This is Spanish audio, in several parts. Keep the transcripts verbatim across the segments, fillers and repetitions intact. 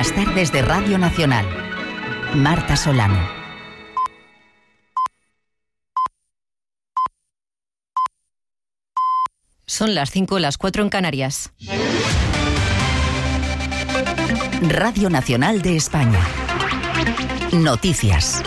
Las tardes de Radio Nacional. Marta Solano. Son las cinco, las cuatro en Canarias. Radio Nacional de España. Noticias.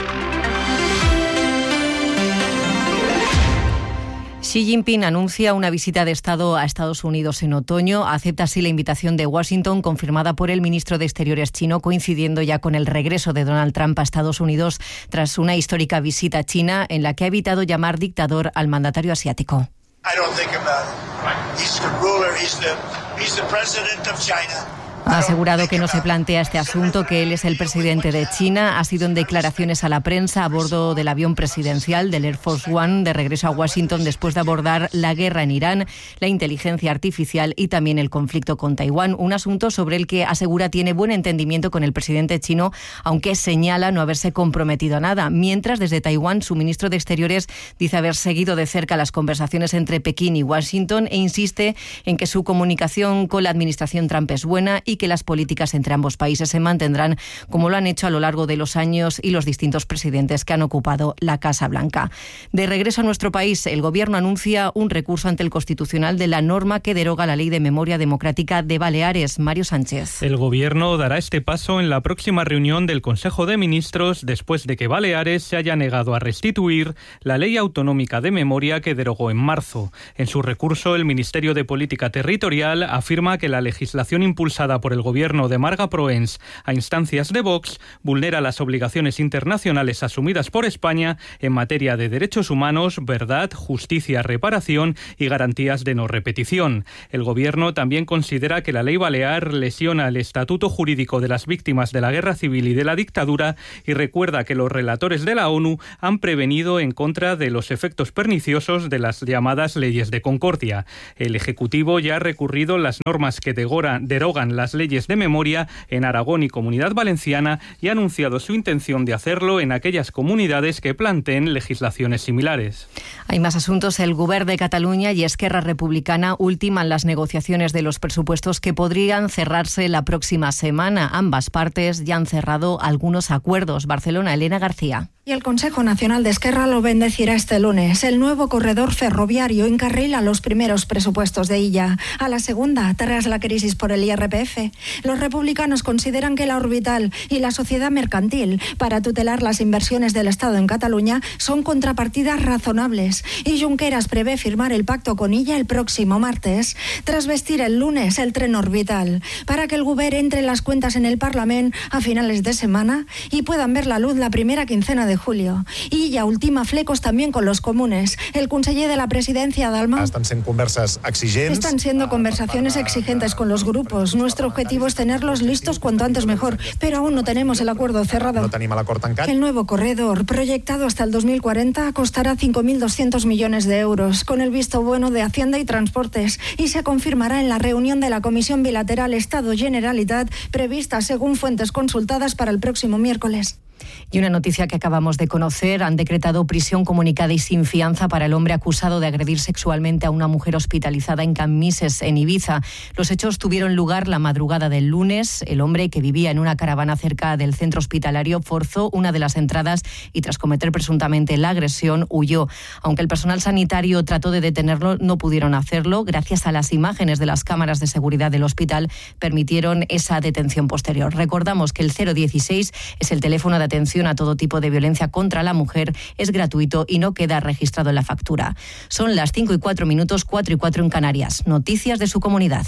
Xi Jinping anuncia una visita de Estado a Estados Unidos en otoño. Acepta así la invitación de Washington, confirmada por el ministro de Exteriores chino, coincidiendo ya con el regreso de Donald Trump a Estados Unidos tras una histórica visita a China en la que ha evitado llamar dictador al mandatario asiático. I don't think about it. He's the ruler, he's the, he's the president of China. Ha asegurado que no se plantea este asunto, que él es el presidente de China. Ha sido en declaraciones a la prensa a bordo del avión presidencial del Air Force One de regreso a Washington después de abordar la guerra en Irán, la inteligencia artificial y también el conflicto con Taiwán. Un asunto sobre el que asegura tiene buen entendimiento con el presidente chino, aunque señala no haberse comprometido a nada. Mientras, desde Taiwán, su ministro de Exteriores dice haber seguido de cerca las conversaciones entre Pekín y Washington e insiste en que su comunicación con la administración Trump es buena y y que las políticas entre ambos países se mantendrán como lo han hecho a lo largo de los años y los distintos presidentes que han ocupado la Casa Blanca. De regreso a nuestro país, el Gobierno anuncia un recurso ante el Constitucional de la norma que deroga la Ley de Memoria Democrática de Baleares. Mario Sánchez. El Gobierno dará este paso en la próxima reunión del Consejo de Ministros después de que Baleares se haya negado a restituir la Ley Autonómica de Memoria que derogó en marzo. En su recurso, el Ministerio de Política Territorial afirma que la legislación impulsada por el gobierno de Marga Proens a instancias de Vox vulnera las obligaciones internacionales asumidas por España en materia de derechos humanos, verdad, justicia, reparación y garantías de no repetición. El gobierno también considera que la ley balear lesiona el estatuto jurídico de las víctimas de la guerra civil y de la dictadura y recuerda que los relatores de la ONU han prevenido en contra de los efectos perniciosos de las llamadas leyes de concordia. El Ejecutivo ya ha recurrido las normas que derogan, derogan las leyes de memoria en Aragón y Comunidad Valenciana y ha anunciado su intención de hacerlo en aquellas comunidades que planteen legislaciones similares. Hay más asuntos. El Govern de Cataluña y Esquerra Republicana ultiman las negociaciones de los presupuestos que podrían cerrarse la próxima semana. Ambas partes ya han cerrado algunos acuerdos. Barcelona, Elena García. Y el Consejo Nacional de Esquerra lo bendecirá este lunes. El nuevo corredor ferroviario encarrila los primeros presupuestos de Illa. A la segunda, tras la crisis por el I R P F. Los republicanos consideran que la orbital y la sociedad mercantil para tutelar las inversiones del Estado en Cataluña son contrapartidas razonables. Y Junqueras prevé firmar el pacto con Illa el próximo martes, tras vestir el lunes el tren orbital, para que el Govern entre en las cuentas en el Parlament a finales de semana y puedan ver la luz la primera quincena de de julio. Y ya ultima flecos también con los comunes. El conseller de la presidencia, Dalma. Están siendo conversas exigentes. Están siendo conversaciones exigentes con los grupos. Nuestro objetivo es tenerlos listos cuanto antes mejor, pero aún no tenemos el acuerdo cerrado. No tenim l'acord tancat. El nuevo corredor, proyectado hasta el dos mil cuarenta, costará cinco mil doscientos millones de euros, con el visto bueno de Hacienda y Transportes, y se confirmará en la reunión de la Comisión Bilateral Estado-Generalitat, prevista según fuentes consultadas para el próximo miércoles. Y una noticia que acabamos de conocer: han decretado prisión comunicada y sin fianza para el hombre acusado de agredir sexualmente a una mujer hospitalizada en Cammises, en Ibiza. Los hechos tuvieron lugar la madrugada del lunes. El hombre, que vivía en una caravana cerca del centro hospitalario, forzó una de las entradas y, tras cometer presuntamente la agresión, huyó. Aunque el personal sanitario trató de detenerlo, no pudieron hacerlo. Gracias a las imágenes de las cámaras de seguridad del hospital, permitieron esa detención posterior. Recordamos que el cero dieciséis es el teléfono de atención a todo tipo de violencia contra la mujer, es gratuito y no queda registrado en la factura. Son las cinco y cuatro minutos, cuatro y cuatro en Canarias. Noticias de su comunidad.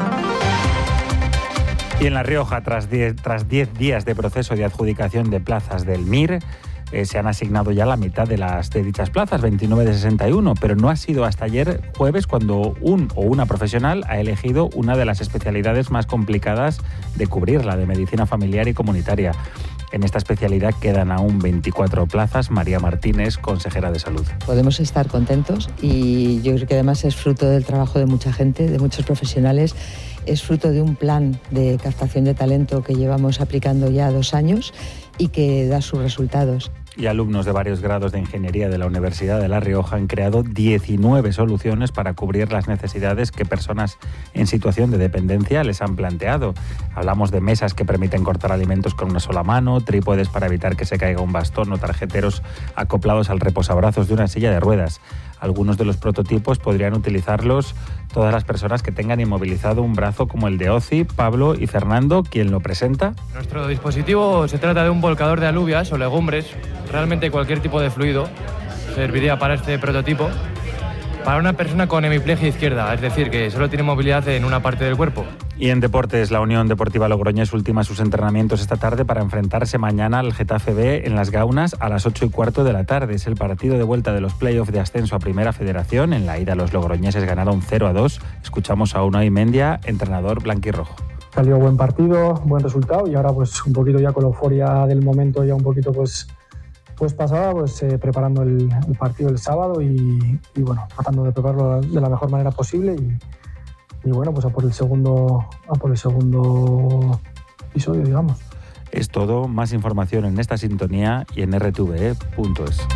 Y en La Rioja, tras diez, tras diez días de proceso de adjudicación de plazas del M I R, eh, se han asignado ya la mitad de las de dichas plazas, veintinueve de sesenta y uno, pero no ha sido hasta ayer jueves cuando un o una profesional ha elegido una de las especialidades más complicadas de cubrir, la de medicina familiar y comunitaria. En esta especialidad quedan aún veinticuatro plazas. María Martínez, consejera de Salud. Podemos estar contentos y yo creo que además es fruto del trabajo de mucha gente, de muchos profesionales. Es fruto de un plan de captación de talento que llevamos aplicando ya dos años y que da sus resultados. Y alumnos de varios grados de ingeniería de la Universidad de La Rioja han creado diecinueve soluciones para cubrir las necesidades que personas en situación de dependencia les han planteado. Hablamos de mesas que permiten cortar alimentos con una sola mano, trípodes para evitar que se caiga un bastón o tarjeteros acoplados al reposabrazos de una silla de ruedas. Algunos de los prototipos podrían utilizarlos todas las personas que tengan inmovilizado un brazo, como el de Oci, Pablo y Fernando, quien lo presenta. Nuestro dispositivo se trata de un volcador de alubias o legumbres. Realmente cualquier tipo de fluido serviría para este prototipo. Para una persona con hemiplegia izquierda, es decir, que solo tiene movilidad en una parte del cuerpo. Y en deportes, la Unión Deportiva Logroñés ultima sus entrenamientos esta tarde para enfrentarse mañana al Getafe B en Las Gaunas a las ocho y cuarto de la tarde. Es el partido de vuelta de los playoffs de ascenso a Primera Federación. En la ida los logroñeses ganaron cero a dos. Escuchamos a Unai Mendia, entrenador blanquirrojo. Salió buen partido, buen resultado y ahora pues un poquito ya con la euforia del momento, ya un poquito pues... Pues pasaba pues eh, preparando el, el partido el sábado y, y bueno, tratando de prepararlo de la mejor manera posible y, y bueno, pues a por el segundo a por el segundo episodio, digamos. Es todo, más información en esta sintonía y en r t v e punto es.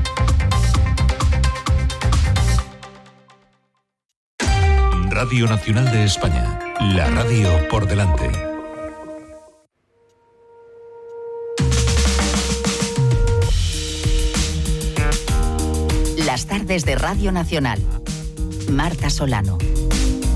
Radio Nacional de España, la radio por delante. Las tardes de Radio Nacional. Marta Solano.